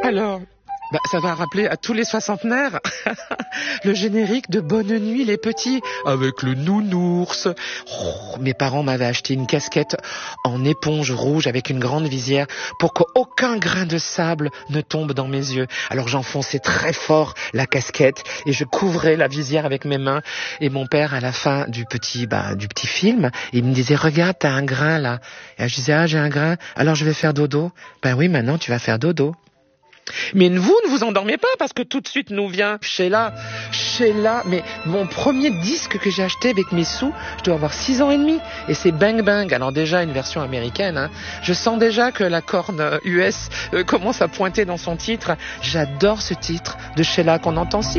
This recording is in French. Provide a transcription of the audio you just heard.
Alors, ça va rappeler à tous les soixantenaires le générique de Bonne Nuit les petits, avec le nounours. Oh, mes parents m'avaient acheté une casquette en éponge rouge avec une grande visière pour qu'aucun grain de sable ne tombe dans mes yeux. Alors j'enfonçais très fort la casquette et je couvrais la visière avec mes mains. Et mon père, à la fin du petit film, il me disait, regarde, t'as un grain là. Et je disais, j'ai un grain, alors je vais faire dodo. Oui, maintenant tu vas faire dodo. Mais vous ne vous endormez pas parce que tout de suite nous vient Sheila, mais mon premier disque que j'ai acheté avec mes sous, je dois avoir 6 ans et demi, et c'est Bang Bang, alors déjà une version américaine, hein. Je sens déjà que la corne US commence à pointer dans son titre. J'adore ce titre de Sheila qu'on entend si